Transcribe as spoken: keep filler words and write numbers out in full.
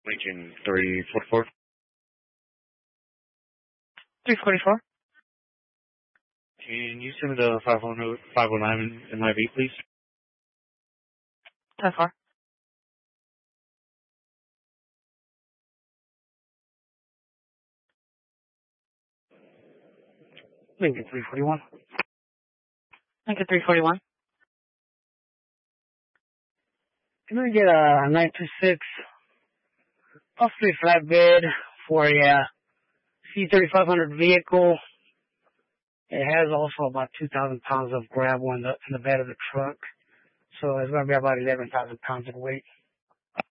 Lincoln three forty-four. three forty-four. Can you send me the five oh nine in my V, please? ten four. Lincoln three forty-one. Lincoln three forty-one. Can I get a nine two six, possibly flatbed for a uh, C thirty-five hundred vehicle? It has also about two thousand pounds of gravel in the, in the bed of the truck. So it's going to be about eleven thousand pounds of weight.